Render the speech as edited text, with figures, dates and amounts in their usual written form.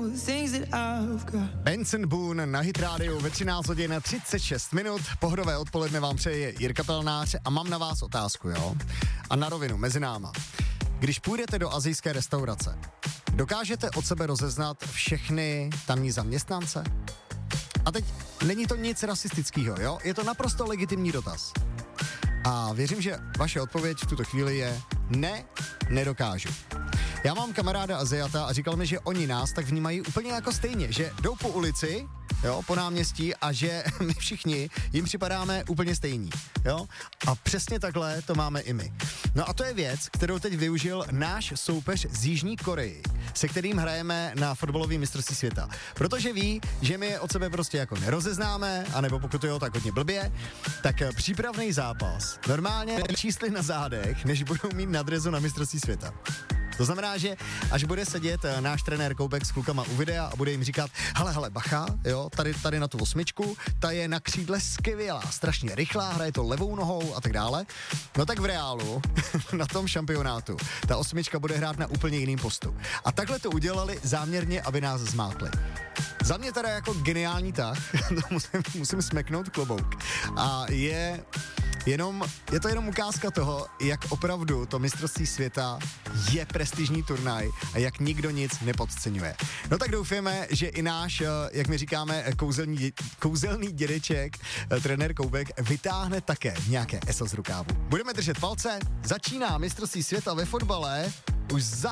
Benson Boone na Hit Radio ve 13 hodin 36 minut. Pohodové odpoledne vám přeje Jirka Pelnář a mám na vás otázku, jo? A na rovinu, mezi náma. Když půjdete do asijské restaurace, dokážete od sebe rozeznat všechny tamní zaměstnance? A teď není to nic rasistického, jo? Je to naprosto legitimní dotaz. A věřím, že vaše odpověď v tuto chvíli je ne, nedokážu. Já mám kamaráda Aziata a říkal mi, že oni nás tak vnímají úplně jako stejně, že jdou po ulici, jo, po náměstí a že my všichni jim připadáme úplně stejní, jo. A přesně takhle to máme i my. No a to je věc, kterou teď využil náš soupeř z Jižní Koreji, se kterým hrajeme na fotbalový mistrovství světa. Protože ví, že my je od sebe prostě jako nerozeznáme, anebo pokud jo, tak hodně blbě, tak přípravný zápas normálně čísly na zádech, než budou mít na dresu na mistrovství světa. To znamená, že až bude sedět náš trenér Koubek s klukama u videa a bude jim říkat, hele, bacha, jo, tady na tu 8, ta je na křídle skvělá, strašně rychlá, hraje to levou nohou a tak dále. No tak v reálu, na tom šampionátu, ta 8 bude hrát na úplně jiným postu. A takhle to udělali záměrně, aby nás zmátli. Za mě teda jako geniální tah, musím smeknout klobouk. A je to jenom ukázka toho, jak opravdu to mistrovství světa je prestižní turnaj a jak nikdo nic nepodceňuje. No tak doufáme, že i náš, jak my říkáme, kouzelný dědeček, trenér Koubek, vytáhne také nějaké ESO z rukávu. Budeme držet palce, začíná mistrovství světa ve fotbale už za